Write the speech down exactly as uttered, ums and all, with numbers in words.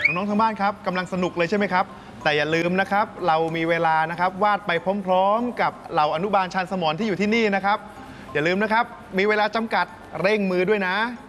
น้องๆทางบ้านครับกำลังสนุกเลยใช่ไหมครับแต่อย่าลืมนะครับเรามีเวลานะครับวาดไปพร้อมๆกับเหล่าอนุบาลชันสมรที่อยู่ที่นี่นะครับอย่าลืมนะครับมีเวลาจำกัดเร่งมือด้วยนะ